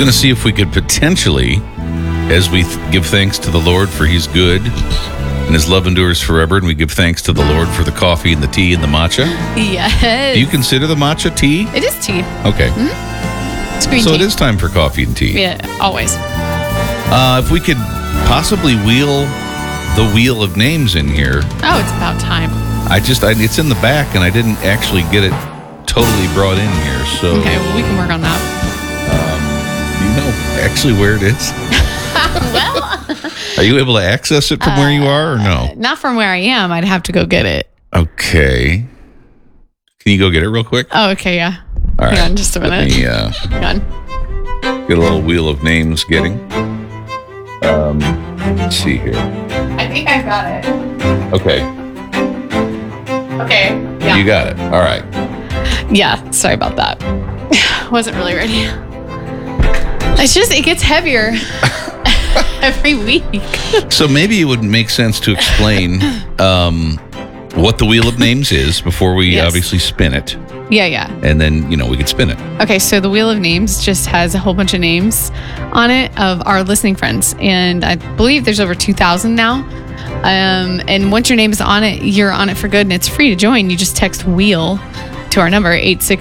going to see if we could potentially, as we give thanks to the Lord for He's good and His love endures forever, and we give thanks to the Lord for the coffee and the tea and the matcha. Yes. Do you consider the matcha tea? It is tea. Okay. It's green So tea. it is time for coffee and tea. Yeah, always. If we could possibly wheel the wheel of names in here. Oh, it's about time. It's in the back, and I didn't actually get it totally brought in here. So, Okay, well, we can work on that. do you know actually where it is? Well, Are you able to access it from where you are, or no? not from where I am. I'd have to go get it. Okay. Can you go get it real quick? Oh, okay, yeah. All right. Hang on just a minute. Let me Hang on. get a little wheel of names getting. Let's see here. I think I've got it. Okay. Okay. Yeah. You got it. All right. Yeah. Sorry about that. Wasn't really ready. It gets heavier every week. So maybe it would make sense to explain what the wheel of names is before we Yes. obviously spin it. Yeah. And then, we could spin it. Okay, so the Wheel of Names just has a whole bunch of names on it of our listening friends. And I believe there's over 2,000 now. And once your name is on it, you're on it for good, and it's free to join. You just text WHEEL to our number,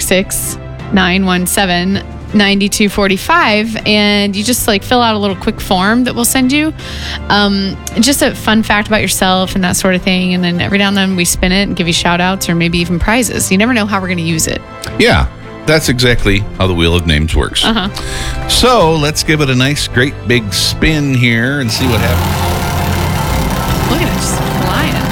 866-917-9245, and you just fill out a little quick form that we'll send you. Just a fun fact about yourself and that sort of thing. And then every now and then we spin it and give you shout outs or maybe even prizes. You never know how we're going to use it. Yeah, that's exactly how the wheel of names works. So let's give it a nice, great big spin here and see what happens. Look at it, just flying.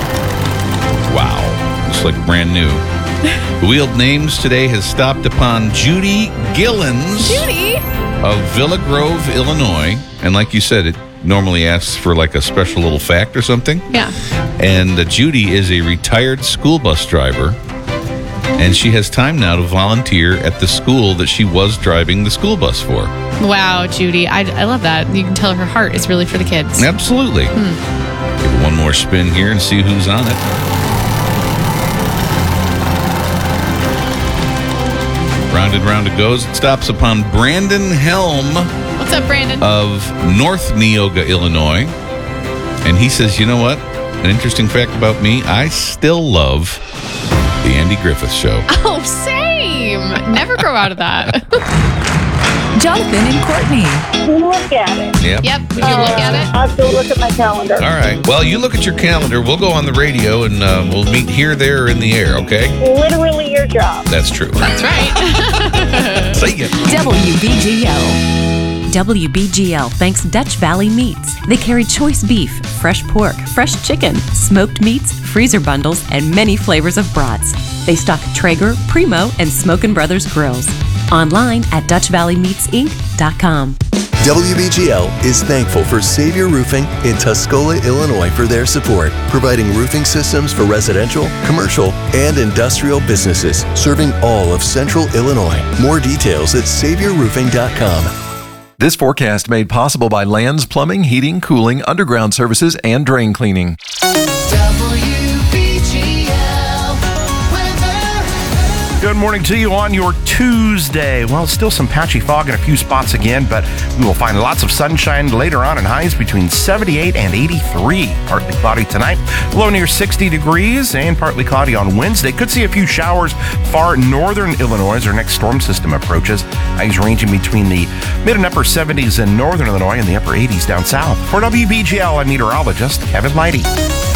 Wow, looks like brand new. The wheel of names today has stopped upon Judy Gillens Judy! of Villa Grove, Illinois. And like you said, it normally asks for a special little fact or something. Yeah. And Judy is a retired school bus driver. And she has time now to volunteer at the school that she was driving the school bus for. Wow, Judy. I love that. You can tell her heart is really for the kids. Absolutely. Give it one more spin here and see who's on it. Round and round it goes. It stops upon Brandon Helm What's up, Brandon? of North Neoga, Illinois. And he says, you know what? An interesting fact about me, I still love the Andy Griffith Show. Oh, same. Never grow out of that. Jonathan and Courtney. Look at it. Yep. Yep. Would you look at it? I'll go look at my calendar. All right. Well, you look at your calendar. We'll go on the radio and we'll meet here, there, or in the air, okay? Literally your job. That's true. That's right. See ya. WBGL. WBGL thanks Dutch Valley Meats. They carry choice beef, fresh pork, fresh chicken, smoked meats, freezer bundles, and many flavors of brats. They stock Traeger, Primo, and Smokin' Brothers grills. Online at DutchValleyMeatsInc.com. WBGL is thankful for Savior Roofing in Tuscola, Illinois for their support, providing roofing systems for residential, commercial, and industrial businesses, serving all of Central Illinois. More details at SaviorRoofing.com. This forecast made possible by Lands Plumbing, Heating, Cooling, Underground Services, and Drain Cleaning. Good morning to you on your Tuesday. Well, still some patchy fog in a few spots again, but we will find lots of sunshine later on and highs between 78 and 83. Partly cloudy tonight, low near 60 degrees, and partly cloudy on Wednesday. Could see a few showers far northern Illinois as our next storm system approaches. Highs ranging between the mid and upper 70s in northern Illinois and the upper 80s down south. For WBGL, I'm meteorologist Kevin Leidy.